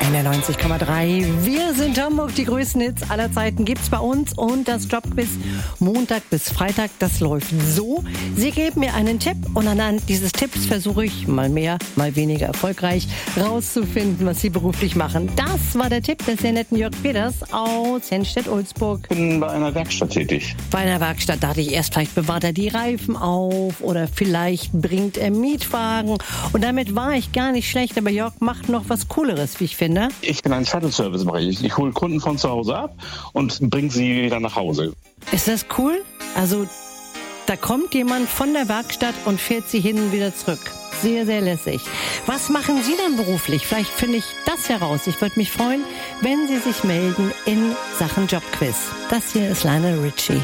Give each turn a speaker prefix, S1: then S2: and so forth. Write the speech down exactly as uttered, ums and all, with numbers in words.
S1: einundneunzig Komma drei. Wir sind Hamburg. Die größten Hits aller Zeiten gibt's bei uns. Und das Jobquiz Montag bis Freitag, das läuft so. Sie geben mir einen Tipp und anhand dieses Tipps versuche ich, mal mehr, mal weniger erfolgreich, rauszufinden, was Sie beruflich machen. Das war der Tipp des sehr netten Jörg Peters aus Henstedt-Ulzburg.
S2: Ich bin bei einer Werkstatt tätig.
S1: Bei einer Werkstatt dachte ich erst, vielleicht bewahrt er die Reifen auf oder vielleicht bringt er Mietwagen. Und damit war ich gar nicht schlecht, aber Jörg macht noch was Cooleres, wie ich finde.
S2: Ich bin ein Shuttle-Service, mache ich. Ich hole Kunden von zu Hause ab und bringe sie wieder nach Hause.
S1: Ist das cool? Also, da kommt jemand von der Werkstatt und fährt sie hin und wieder zurück. Sehr, sehr lässig. Was machen Sie denn beruflich? Vielleicht finde ich das heraus. Ich würde mich freuen, wenn Sie sich melden in Sachen Jobquiz. Das hier ist Lionel Richie.